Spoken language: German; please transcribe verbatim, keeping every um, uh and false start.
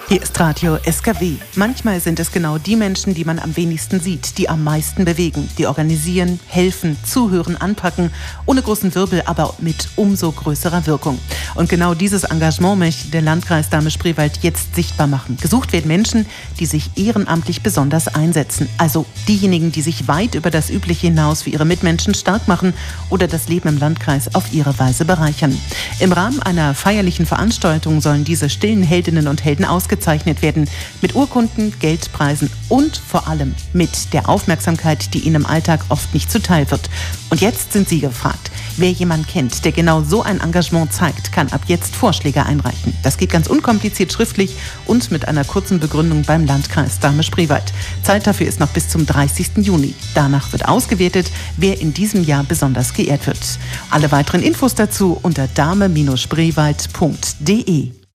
Hier ist Radio S K W. Manchmal sind es genau die Menschen, die man am wenigsten sieht, die am meisten bewegen, die organisieren, helfen, zuhören, anpacken, ohne großen Wirbel, aber mit umso größerer Wirkung. Und genau dieses Engagement möchte der Landkreis Dahme-Spreewald jetzt sichtbar machen. Gesucht werden Menschen, die sich ehrenamtlich besonders einsetzen. Also diejenigen, die sich weit über das Übliche hinaus für ihre Mitmenschen stark machen oder das Leben im Landkreis auf ihre Weise bereichern. Im Rahmen einer feierlichen Veranstaltung sollen diese stillen Heldinnen und Helden ausgezeichnet werden, mit Urkunden, Geldpreisen und vor allem mit der Aufmerksamkeit, die ihnen im Alltag oft nicht zuteil wird. Und jetzt sind Sie gefragt. Wer jemanden kennt, der genau so ein Engagement zeigt, kann ab jetzt Vorschläge einreichen. Das geht ganz unkompliziert schriftlich und mit einer kurzen Begründung beim Landkreis Dahme-Spreewald. Zeit dafür ist noch bis zum dreißigsten Juni. Danach wird ausgewertet, wer in diesem Jahr besonders geehrt wird. Alle weiteren Infos dazu unter dahme Bindestrich spreewald punkt de.